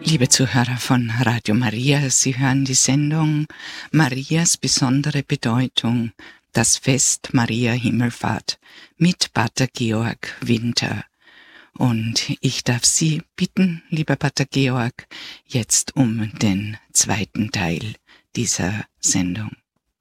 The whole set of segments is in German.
Liebe Zuhörer von Radio Maria, Sie hören die Sendung Marias besondere Bedeutung, das Fest Maria Himmelfahrt mit Pater Georg Winter. Und ich darf Sie bitten, lieber Pater Georg, jetzt um den zweiten Teil dieser Sendung.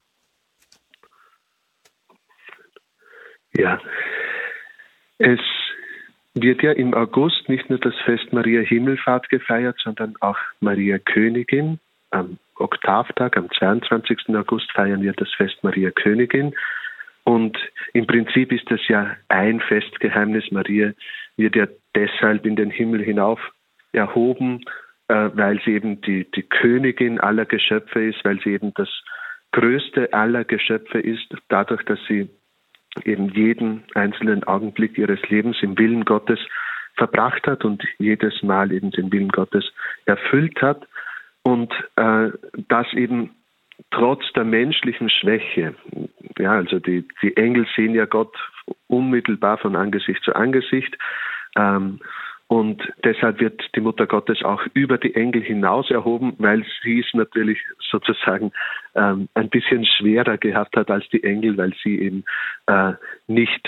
Ja, es wird ja im August nicht nur das Fest Maria Himmelfahrt gefeiert, sondern auch Maria Königin. Am Oktavtag, am 22. August feiern wir das Fest Maria Königin. Und im Prinzip ist das ja ein Festgeheimnis. Maria wird ja deshalb in den Himmel hinauf erhoben, weil sie eben die Königin aller Geschöpfe ist, weil sie eben das Größte aller Geschöpfe ist, dadurch, dass sie eben jeden einzelnen Augenblick ihres Lebens im Willen Gottes verbracht hat und jedes Mal eben den Willen Gottes erfüllt hat und das eben trotz der menschlichen Schwäche. Ja, also die Engel sehen ja Gott unmittelbar von Angesicht zu Angesicht und deshalb wird die Mutter Gottes auch über die Engel hinaus erhoben, weil sie es natürlich sozusagen ein bisschen schwerer gehabt hat als die Engel, weil sie eben nicht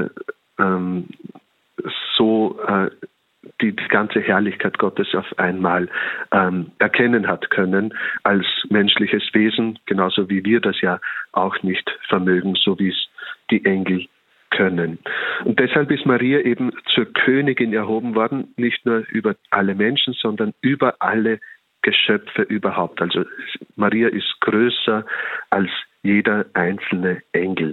so die ganze Herrlichkeit Gottes auf einmal erkennen hat können als menschliches Wesen, genauso wie wir das ja auch nicht vermögen, so wie es die Engel können. Und deshalb ist Maria eben zur Königin erhoben worden, nicht nur über alle Menschen, sondern über alle Geschöpfe überhaupt. Also Maria ist größer als jeder einzelne Engel.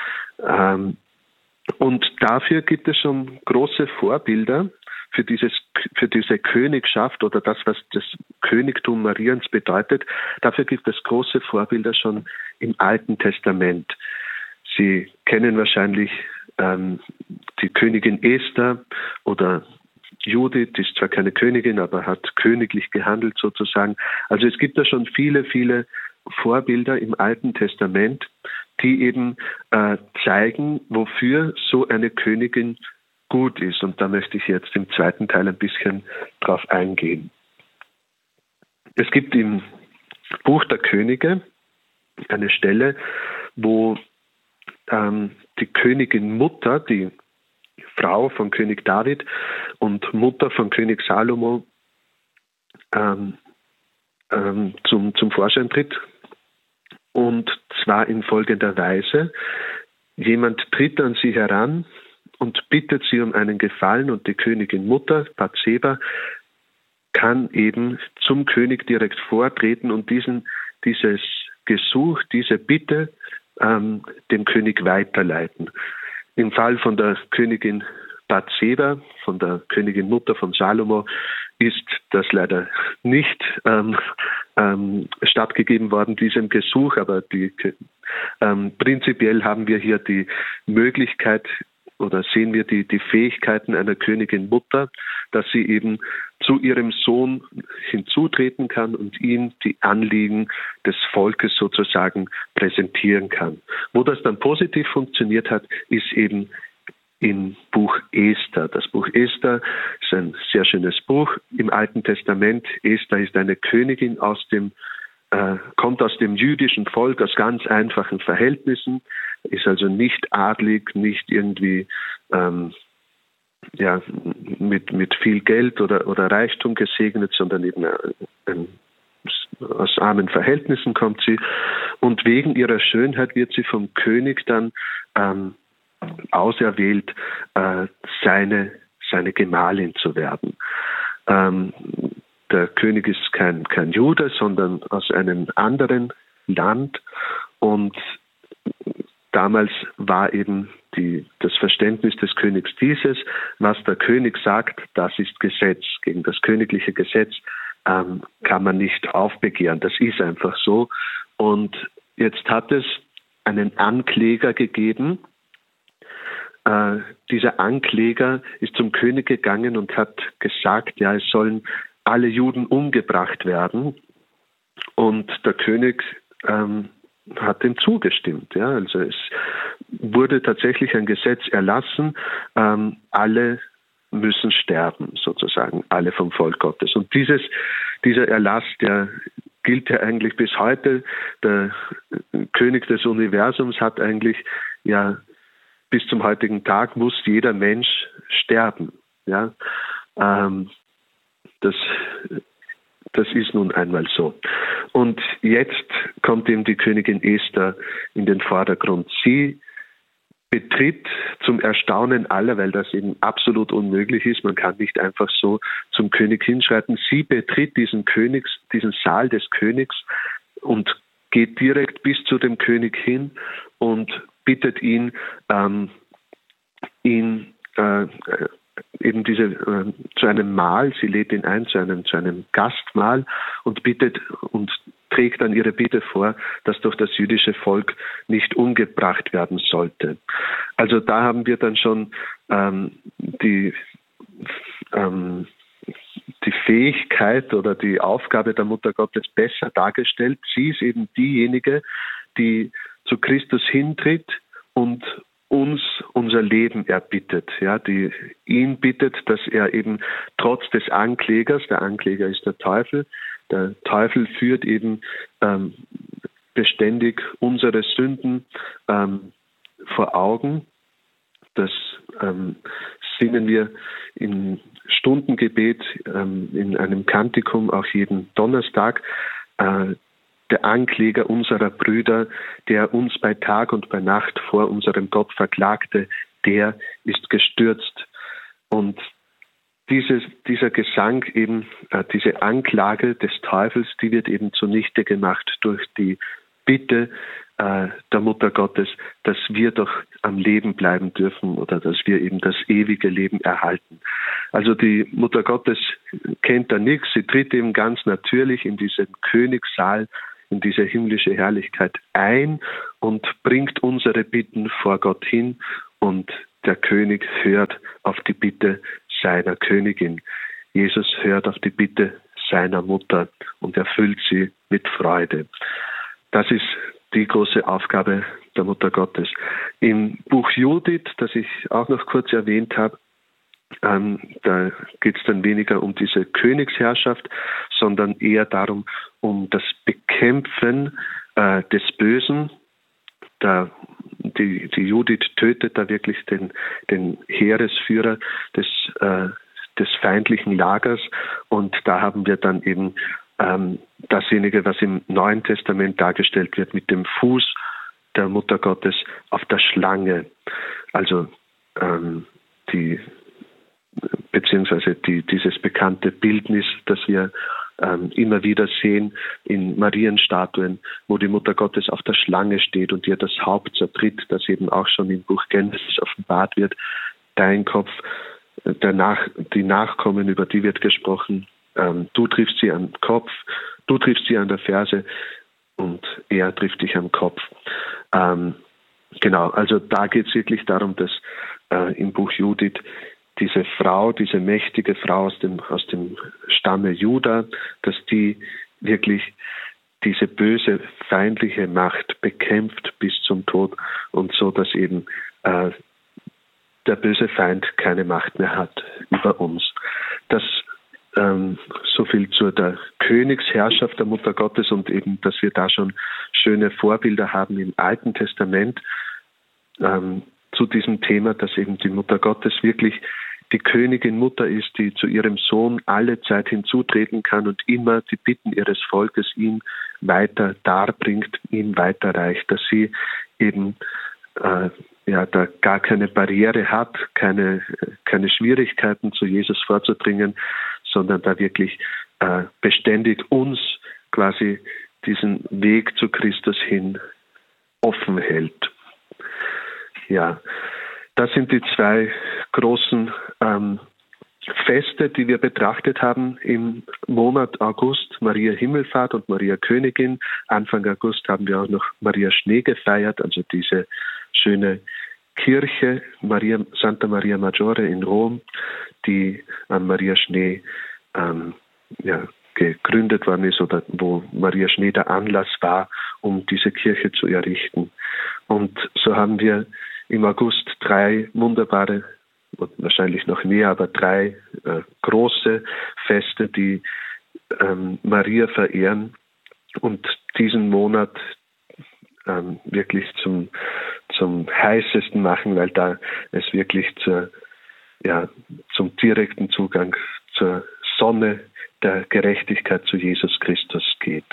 Und dafür gibt es schon große Vorbilder für diese Königschaft oder das, was das Königtum Mariens bedeutet. Dafür gibt es große Vorbilder schon im Alten Testament. Sie kennen wahrscheinlich die Königin Esther oder Judith, ist zwar keine Königin, aber hat königlich gehandelt sozusagen. Also es gibt da schon viele, viele Vorbilder im Alten Testament, die eben zeigen, wofür so eine Königin gut ist. Und da möchte ich jetzt im zweiten Teil ein bisschen drauf eingehen. Es gibt im Buch der Könige eine Stelle, wo die Königin Mutter, die Frau von König David und Mutter von König Salomo zum Vorschein tritt. Und zwar in folgender Weise: Jemand tritt an sie heran und bittet sie um einen Gefallen und die Königin Mutter, Bathseba, kann eben zum König direkt vortreten und dieses Gesuch, diese Bitte dem König weiterleiten. Im Fall von der Königin Bathseba, von der Königin Mutter von Salomo, ist das leider nicht stattgegeben worden, diesem Gesuch, aber prinzipiell haben wir hier die Möglichkeit oder sehen wir die Fähigkeiten einer Königin Mutter, dass sie eben zu ihrem Sohn hinzutreten kann und ihm die Anliegen des Volkes sozusagen präsentieren kann. Wo das dann positiv funktioniert hat, ist eben im Buch Esther. Das Buch Esther ist ein sehr schönes Buch im Alten Testament. Esther ist eine Königin kommt aus dem jüdischen Volk, aus ganz einfachen Verhältnissen, ist also nicht adlig, nicht irgendwie mit viel Geld oder Reichtum gesegnet, sondern eben aus armen Verhältnissen kommt sie. Und wegen ihrer Schönheit wird sie vom König dann auserwählt, seine Gemahlin zu werden. Der König ist kein Jude, sondern aus einem anderen Land. Und damals war eben das Verständnis des Königs dieses: Was der König sagt, das ist Gesetz. Gegen das königliche Gesetz kann man nicht aufbegehren. Das ist einfach so. Und jetzt hat es einen Ankläger gegeben. Dieser Ankläger ist zum König gegangen und hat gesagt, ja, es sollen alle Juden umgebracht werden. Und der König hat dem zugestimmt. Ja? Also es wurde tatsächlich ein Gesetz erlassen, alle müssen sterben, sozusagen, alle vom Volk Gottes. Und dieser Erlass, der gilt ja eigentlich bis heute. Der König des Universums hat eigentlich ja bis zum heutigen Tag muss jeder Mensch sterben. Ja, das ist nun einmal so. Und jetzt kommt eben die Königin Esther in den Vordergrund. Sie betritt zum Erstaunen aller, weil das eben absolut unmöglich ist. Man kann nicht einfach so zum König hinschreiten. Sie betritt diesen Saal des Königs und geht direkt bis zu dem König hin und bittet ihn, eben zu einem Mahl, sie lädt ihn ein zu einem Gastmahl und bittet und trägt dann ihre Bitte vor, dass doch das jüdische Volk nicht umgebracht werden sollte. Also da haben wir dann schon die Fähigkeit oder die Aufgabe der Mutter Gottes besser dargestellt. Sie ist eben diejenige, die zu Christus hintritt und uns unser Leben erbittet, ja, die ihn bittet, dass er eben trotz des Anklägers, der Ankläger ist der Teufel führt eben beständig unsere Sünden vor Augen. Das singen wir im Stundengebet, in einem Kantikum auch jeden Donnerstag. Der Ankläger unserer Brüder, der uns bei Tag und bei Nacht vor unserem Gott verklagte, der ist gestürzt. Und dieser Gesang, eben diese Anklage des Teufels, die wird eben zunichte gemacht durch die Bitte der Mutter Gottes, dass wir doch am Leben bleiben dürfen oder dass wir eben das ewige Leben erhalten. Also die Mutter Gottes kennt da nichts, sie tritt eben ganz natürlich in diesen Königssaal, in diese himmlische Herrlichkeit ein und bringt unsere Bitten vor Gott hin und der König hört auf die Bitte seiner Königin. Jesus hört auf die Bitte seiner Mutter und erfüllt sie mit Freude. Das ist die große Aufgabe der Mutter Gottes. Im Buch Judith, das ich auch noch kurz erwähnt habe, da geht es dann weniger um diese Königsherrschaft, sondern eher darum, um das Bekämpfen des Bösen. Die Judith tötet da wirklich den Heeresführer des feindlichen Lagers und da haben wir dann eben dasjenige, was im Neuen Testament dargestellt wird, mit dem Fuß der Mutter Gottes auf der Schlange. Also dieses bekannte Bildnis, das wir immer wieder sehen in Marienstatuen, wo die Mutter Gottes auf der Schlange steht und ihr das Haupt zertritt, das eben auch schon im Buch Genesis offenbart wird. Dein Kopf, die Nachkommen, über die wird gesprochen, du triffst sie am Kopf, du triffst sie an der Ferse und er trifft dich am Kopf. Genau, also da geht es wirklich darum, dass im Buch Judith diese Frau, diese mächtige Frau aus dem Stamme Juda, dass die wirklich diese böse, feindliche Macht bekämpft bis zum Tod und so, dass eben der böse Feind keine Macht mehr hat über uns. Das so viel zu der Königsherrschaft der Mutter Gottes und eben, dass wir da schon schöne Vorbilder haben im Alten Testament zu diesem Thema, dass eben die Mutter Gottes wirklich die Königin Mutter ist, die zu ihrem Sohn alle Zeit hinzutreten kann und immer die Bitten ihres Volkes ihm weiter darbringt, ihm weiterreicht, dass sie eben da gar keine Barriere hat, keine Schwierigkeiten zu Jesus vorzudringen, sondern da wirklich beständig uns quasi diesen Weg zu Christus hin offen hält. Ja, das sind die zwei großen Feste, die wir betrachtet haben im Monat August, Maria Himmelfahrt und Maria Königin. Anfang August haben wir auch noch Maria Schnee gefeiert, also diese schöne Kirche, Santa Maria Maggiore in Rom, die an Maria Schnee gegründet worden ist oder wo Maria Schnee der Anlass war, um diese Kirche zu errichten. Und so haben wir im August 3 wunderbare und wahrscheinlich noch mehr, aber 3 große Feste, die Maria verehren und diesen Monat wirklich zum heißesten machen, weil da es wirklich zum direkten Zugang zur Sonne der Gerechtigkeit zu Jesus Christus geht.